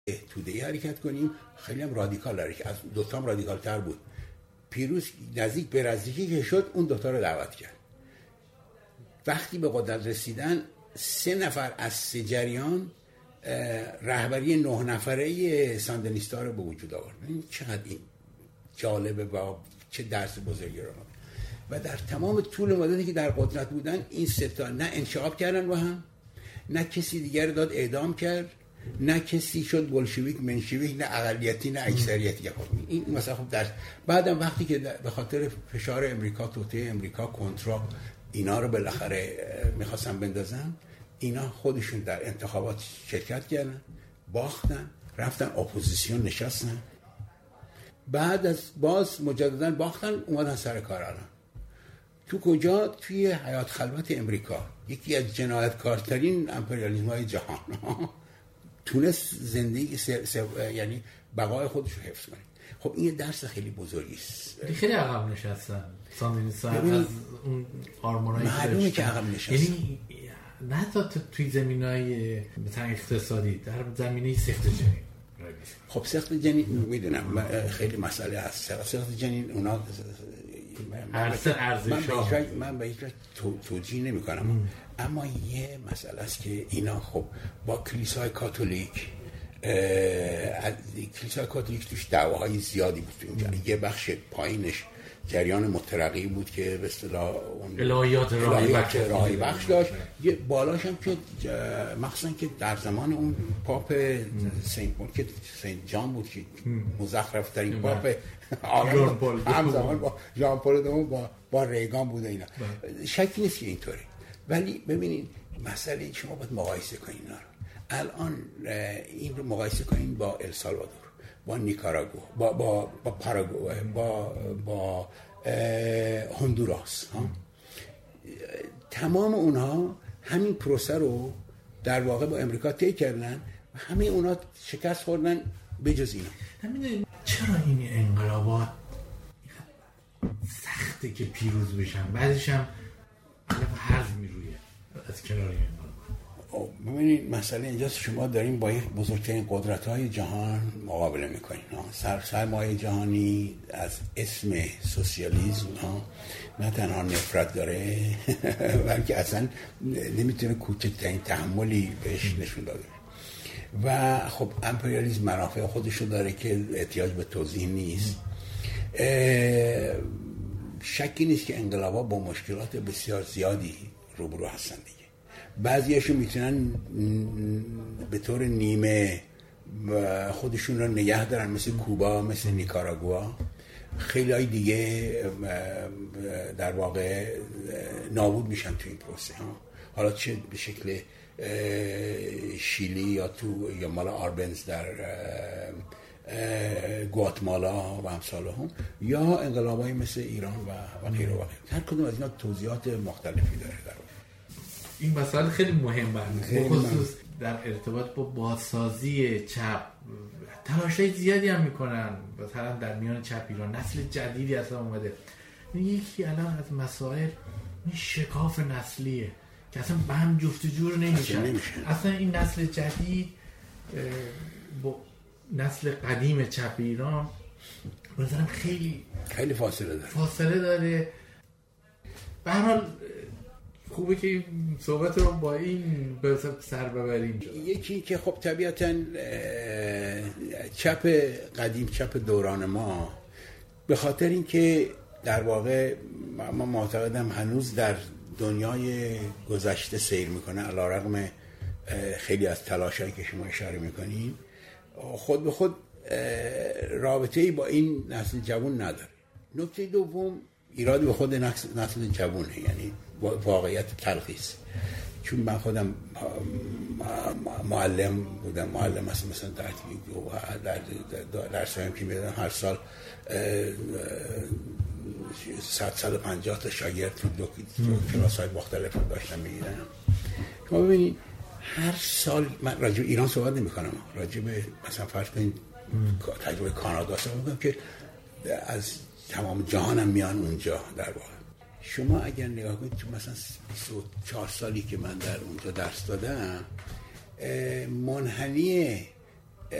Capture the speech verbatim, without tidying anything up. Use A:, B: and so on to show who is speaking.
A: توده‌ای حرکت کنیم، خیلی هم رادیکال حرکت، از دوتا هم رادیکال تر بود. پیروز نزدیک به نزدیکی که شد اون دوتا رو دعوت کرد. وقتی به قدرت رسیدن سه نفر از سه جریان رهبری نه نفره ساندینیستا رو به وجود آورد. چقدر این جالبه و چه درس بزرگی رو. و در تمام طول مدتی که در قدرت بودن این سه تا نه انشعاب کردن با هم، نه کسی دیگر رو داد اعدام کرد، نه کسی شد بولشویک منشویک، نه اقلیتی نه اکثریتی. این مثلا خب در بعدم وقتی که به خاطر فشار امریکا، توطئه امریکا، کنترا اینا رو بالاخره میخواستن بندازن، اینا خودشون در انتخابات شرکت کردن، باختن، رفتن اپوزیسیون نشستن، بعد از باز مجددا باختن، اومدن سر کار الان. تو کجا؟ توی حیات خلوت امریکا، یکی از جنایتکارترین امپریالیسم‌های جهان تونست زندگی سر سر یعنی بقای خودش رو حفظ کنه. خب این درس خیلی بزرگی است.
B: خیلی عقب نشستن ساندینیست‌ها از اون آرمانایی
A: معلومه که عقب نشستن.
B: یعنی نه تا توی زمینه‌های مثلا اقتصادی، در زمینه سخت جنین.
A: خب سخت جنین میدونم خیلی مسئله هست. سخت جنین اونا
B: ارزش ارزش‌ها
A: من به هیچ وجه توجیه نمی‌کنم، اما یه مسئله است که اینا خب با کلیسای کاتولیک کلیسای کاتولیک توش دعواهای زیادی بود اونجا. یه بخش پایینش جریان مترقی بود که به اصطلاح
B: الهیات
A: راهی بخش داشت، یه بالاش هم که مخصوصا که در زمان اون پاپ سنت پول که سنت جان بود که مزخرف ترین پاپ عالم همزمان با ژان پل دوم با با ریگان بود اینا، شکی نیست که اینطوره. ولی ببینید مسئله شما باید مقایسه کنین اینا رو. الان این رو مقایسه کنین با السالوادور، با نیکاراگوآ، با با با پاراگوئه، با با هندوراس ها. تمام اونها همین پروسه رو در واقع با امریکا طی کردن و همه اونها شکست خوردن بجز اینا.
B: نمیدونید چرا این انقلابات سخته که پیروز بشن، بعدش هم حرف میرویه از کنار این انقلاب.
A: ببینید مسئله اینجاست، شما دارین با یک بزرگترین قدرت‌های جهان مقابله میکنین. سر سرمایه جهانی از اسم سوسیالیسم نه تنها نفرت داره بلکه اصلا نمیتونه کوچکترین تحملی بهش نشون داده. و خب امپریالیسم منافع خودشو داره که احتیاج به توضیح نیست. شکی نیست که انقلاب‌ها با مشکلات بسیار زیادی روبرو هستن دیگه. بعضیاشون میتونن به طور نیمه خودشون رو نگه دارن، مثل کوبا، مثل نیکاراگوآ. خیلی های دیگه در واقع نابود میشن تو این پروسه ها، حالا چه به شکل شیلی یا تو یا مالا آربنز در گواتمالا و امثال هم، یا انقلابایی مثل ایران و و غیره و غیره. هر کدوم از اینا توضیحات مختلفی داره در
B: این مسئله خیلی مهمه، خصوص در ارتباط با بازسازی چپ. تلاشای زیادی هم میکنن مثلا در میان چپ ایران، نسل جدیدی اصلا اومده. یکی الان از مسائل این شکاف نسلیه که اصلا به هم جفت جور نمیشن. اصلا این نسل جدید با نسل قدیم چپ ایران بنظرم خیلی
A: خیلی فاصله داره
B: فاصله داره. به هر حال خوبه که صحبت رو با این به سر ببریم.
A: یکی که خب طبیعتاً چپ قدیم، چپ دوران ما، به خاطر اینکه در واقع ما معتقدم هنوز در دنیای گذشته سیر میکنه، علیرغم خیلی از تلاشایی که شما اشاره میکنین، خود به خود رابطه‌ای با این نسل جوان نداره. نکته دوم، ایراد به خود نسل جوانه، یعنی واقعیت تلخی است. چون من خودم معلم بودم، معلم هستم مثلا در در درسایم که میدادم هر سال صد صد و پنجاه تا شاگرد تو دو کلاس‌های مختلف داشتم می‌دیدم. شما ببینید هر سال من راجع به ایران صحبت نمی‌کنم، راجع به مثلا فرض کنید تجربه کانادا صحبت می‌کنم که از تمام جهانم میان اونجا. در واقع شما اگر نگاه کنید تو مثلا بیست و چهار سالی که من در اونجا درس دادم، منحنی